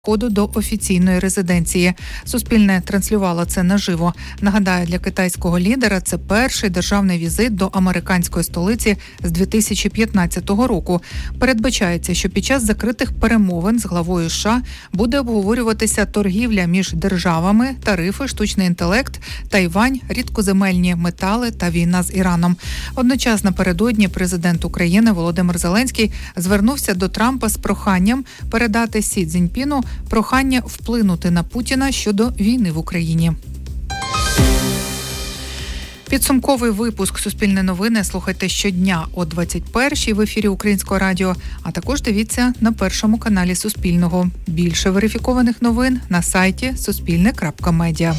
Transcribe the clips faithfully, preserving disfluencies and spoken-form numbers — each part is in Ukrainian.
входу до офіційної резиденції. Суспільне транслювало це наживо. Нагадаю, для китайського лідера це перший державний візит до американської столиці з дві тисячі п'ятнадцятого року. Передбачається, що під час закритих перемовин з главою США буде обговорюватися торгівля між державами, тарифи, штучний інтелект, Тайвань, рідкоземельні метали та війна з Іраном. Одночасно напередодні президент України Володимир Зеленський звернувся до Трампа з проханням передати Сі Цзіньпіну прохання вплинути на Путіна щодо війни в Україні. Підсумковий випуск «Суспільне новини» слухайте щодня о двадцять першій в ефірі Українського радіо, а також дивіться на першому каналі Суспільного. Більше верифікованих новин на сайті суспільне крапка медіа.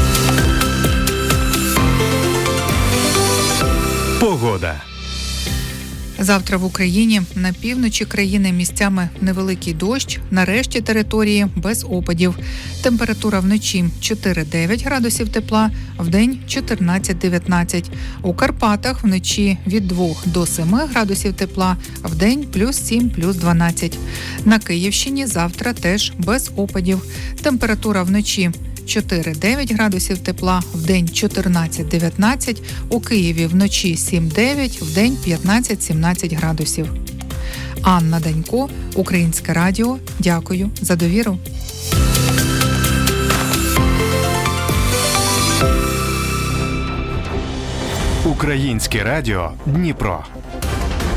Погода. Завтра в Україні на півночі країни місцями невеликий дощ, на решті території без опадів. Температура вночі чотири-дев'ять градусів тепла, вдень чотирнадцять-дев'ятнадцять. У Карпатах вночі від двох до семи градусів тепла, вдень плюс сім, плюс дванадцять. На Київщині завтра теж без опадів. Температура вночі чотири-дев'ять градусів тепла, вдень чотирнадцять-дев'ятнадцять, у Києві вночі сім-дев'ять, вдень п'ятнадцять-сімнадцять градусів. Анна Данько, Українське радіо. Дякую за довіру. Українське радіо Дніпро.